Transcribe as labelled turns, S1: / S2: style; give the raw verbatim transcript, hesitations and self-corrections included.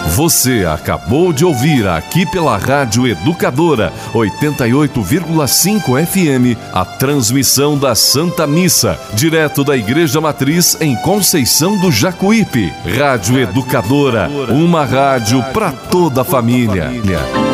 S1: Você acabou de ouvir aqui pela Rádio Educadora oitenta e oito vírgula cinco F M a transmissão da Santa Missa, direto da Igreja Matriz em Conceição do Jacuípe. Rádio Educadora, uma rádio para toda a família.